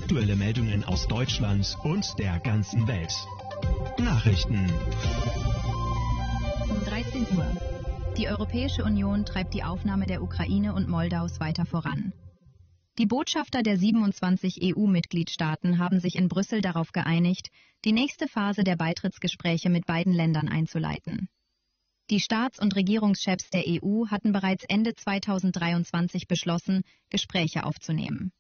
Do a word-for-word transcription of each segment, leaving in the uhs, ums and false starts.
Aktuelle Meldungen aus Deutschland und der ganzen Welt. Nachrichten. Um dreizehn Uhr. Die Europäische Union treibt die Aufnahme der Ukraine und Moldaus weiter voran. Die Botschafter der siebenundzwanzig E U-Mitgliedstaaten haben sich in Brüssel darauf geeinigt, die nächste Phase der Beitrittsgespräche mit beiden Ländern einzuleiten. Die Staats- und Regierungschefs der E U hatten bereits Ende zweitausenddreiundzwanzig beschlossen, Gespräche aufzunehmen.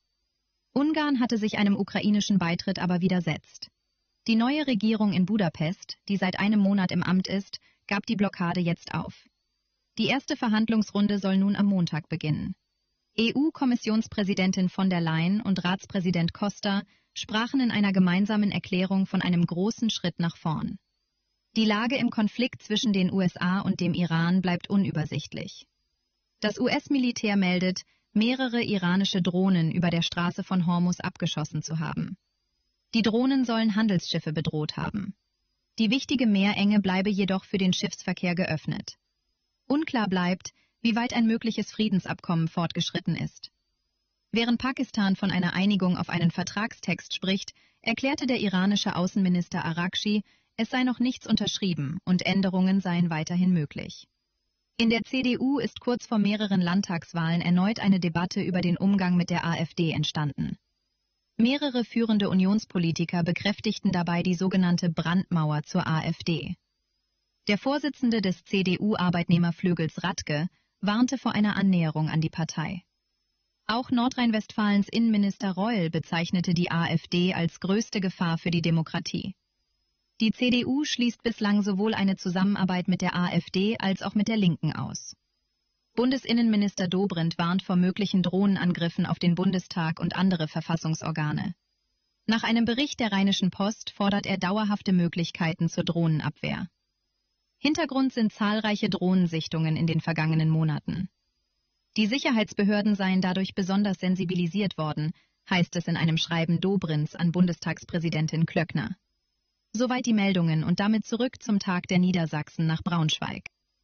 Ungarn hatte sich einem ukrainischen Beitritt aber widersetzt. Die neue Regierung in Budapest, die seit einem Monat im Amt ist, gab die Blockade jetzt auf. Die erste Verhandlungsrunde soll nun am Montag beginnen. E U-Kommissionspräsidentin von der Leyen und Ratspräsident Costa sprachen in einer gemeinsamen Erklärung von einem großen Schritt nach vorn. Die Lage im Konflikt zwischen den U S A und dem Iran bleibt unübersichtlich. Das U S-Militär meldet, mehrere iranische Drohnen über der Straße von Hormuz abgeschossen zu haben. Die Drohnen sollen Handelsschiffe bedroht haben. Die wichtige Meerenge bleibe jedoch für den Schiffsverkehr geöffnet. Unklar bleibt, wie weit ein mögliches Friedensabkommen fortgeschritten ist. Während Pakistan von einer Einigung auf einen Vertragstext spricht, erklärte der iranische Außenminister Araghchi, es sei noch nichts unterschrieben und Änderungen seien weiterhin möglich. In der C D U ist kurz vor mehreren Landtagswahlen erneut eine Debatte über den Umgang mit der AfD entstanden. Mehrere führende Unionspolitiker bekräftigten dabei die sogenannte Brandmauer zur AfD. Der Vorsitzende des C D U-Arbeitnehmerflügels Radke warnte vor einer Annäherung an die Partei. Auch Nordrhein-Westfalens Innenminister Reul bezeichnete die AfD als größte Gefahr für die Demokratie. Die C D U schließt bislang sowohl eine Zusammenarbeit mit der AfD als auch mit der Linken aus. Bundesinnenminister Dobrindt warnt vor möglichen Drohnenangriffen auf den Bundestag und andere Verfassungsorgane. Nach einem Bericht der Rheinischen Post fordert er dauerhafte Möglichkeiten zur Drohnenabwehr. Hintergrund sind zahlreiche Drohnensichtungen in den vergangenen Monaten. Die Sicherheitsbehörden seien dadurch besonders sensibilisiert worden, heißt es in einem Schreiben Dobrindts an Bundestagspräsidentin Klöckner. Soweit die Meldungen und damit zurück zum Tag der Niedersachsen nach Braunschweig.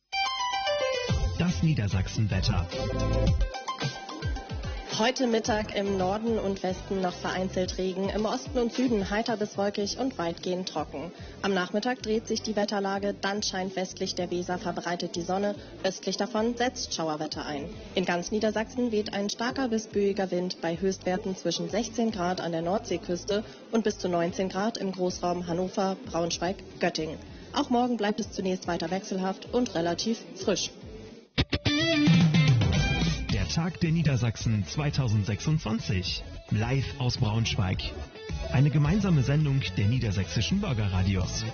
Das Niedersachsenwetter. Heute Mittag im Norden und Westen noch vereinzelt Regen, im Osten und Süden heiter bis wolkig und weitgehend trocken. Am Nachmittag dreht sich die Wetterlage, dann scheint westlich der Weser verbreitet die Sonne, östlich davon setzt Schauerwetter ein. In ganz Niedersachsen weht ein starker bis böiger Wind bei Höchstwerten zwischen sechzehn Grad an der Nordseeküste und bis zu neunzehn Grad im Großraum Hannover, Braunschweig, Göttingen. Auch morgen bleibt es zunächst weiter wechselhaft und relativ frisch. Der Tag der Niedersachsen zweitausendsechsundzwanzig. Live aus Braunschweig. Eine gemeinsame Sendung der niedersächsischen Bürgerradios.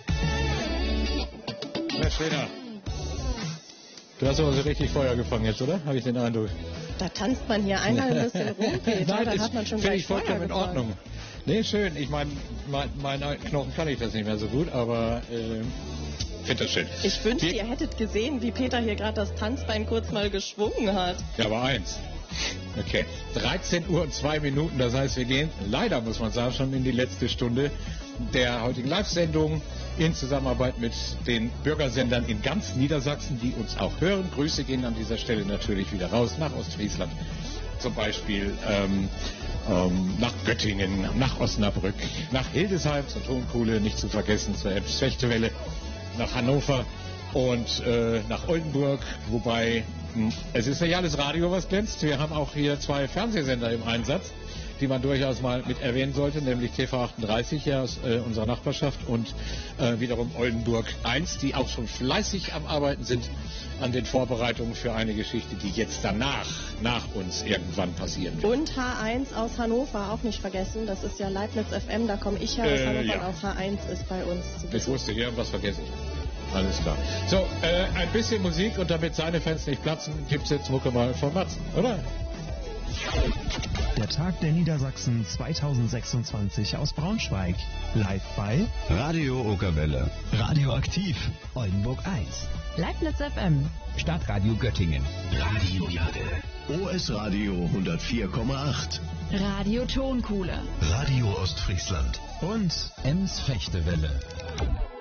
Herr Schröder, du hast aber so richtig Feuer gefangen jetzt, oder? Habe ich den Eindruck. Da tanzt man hier einmal ein bisschen rum, Peter. Nein, dann ist, hat man schon finde gleich ich vollkommen Feuer in Ordnung. gefangen. Nee, schön. Ich meine, mein, mein alten Knochen kann ich das nicht mehr so gut, aber äh, finde das schön. Ich wünschte, Die- ihr hättet gesehen, wie Peter hier gerade das Tanzbein kurz mal geschwungen hat. Ja, aber eins. Okay. dreizehn Uhr und zwei Minuten, das heißt, wir gehen, leider muss man sagen, schon in die letzte Stunde der heutigen Live-Sendung in Zusammenarbeit mit den Bürgersendern in ganz Niedersachsen, die uns auch hören. Grüße gehen an dieser Stelle natürlich wieder raus nach Ostfriesland. Zum Beispiel ähm, ähm, nach Göttingen, nach Osnabrück, nach Hildesheim zur Tonkuhle, nicht zu vergessen, zur Elbsfechtewelle, nach Hannover und äh, nach Oldenburg, wobei mh, es ist ja alles Radio, was glänzt. Wir haben auch hier zwei Fernsehsender im Einsatz, die man durchaus mal mit erwähnen sollte, nämlich T V achtunddreißig hier aus äh, unserer Nachbarschaft und äh, wiederum Oldenburg eins, die auch schon fleißig am Arbeiten sind an den Vorbereitungen für eine Geschichte, die jetzt danach, nach uns irgendwann passieren wird. Und H eins aus Hannover, auch nicht vergessen. Das ist ja Leibniz F M, da komme ich her aus Äh, Hannover ja. und auch H eins ist bei uns zu Ich Besuch. wusste, irgendwas vergesse ich. Alles klar. So, äh, ein bisschen Musik und damit seine Fans nicht platzen, gibt's jetzt Mucke mal von Matzen, oder? Der Tag der Niedersachsen zweitausendsechsundzwanzig aus Braunschweig. Live bei Radio Okerwelle. Radioaktiv Oldenburg eins. Leibniz F M. Stadtradio Göttingen. Radio Jade. O S Radio hundertvier Komma acht. Radio Tonkuhle. Radio Ostfriesland. Und Ems Fechtewelle.